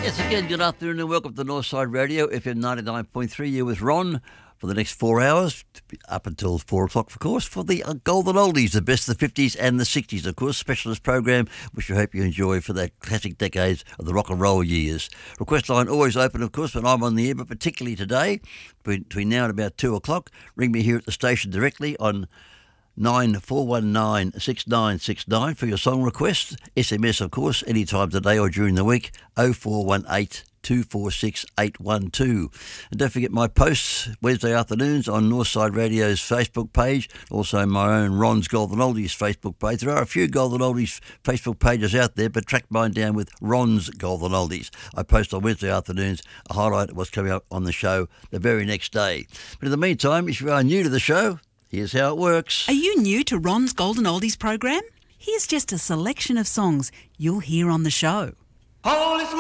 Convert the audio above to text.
Yes, again, good afternoon and welcome to Northside Radio, FM 99.3. You're with Ron for the next 4 hours, up until 4 o'clock, of course, for the Golden Oldies, the best of the 50s and the 60s, of course, specialist program, which I hope you enjoy for that classic decades of the rock and roll years. Request line always open, of course, when I'm on the air, but particularly today, between now and about 2 o'clock, ring me here at the station directly on 9419 6969 for your song requests. SMS, of course, any time today or during the week, 0418 246 812. And don't forget my posts Wednesday afternoons on Northside Radio's Facebook page, also my own Ron's Golden Oldies Facebook page. There are a few Golden Oldies Facebook pages out there, but track mine down with Ron's Golden Oldies. I post on Wednesday afternoons a highlight of what's coming up on the show the very next day. But in the meantime, if you are new to the show, here's how it works. Are you new to Ron's Golden Oldies program? Here's just a selection of songs you'll hear on the show. Holy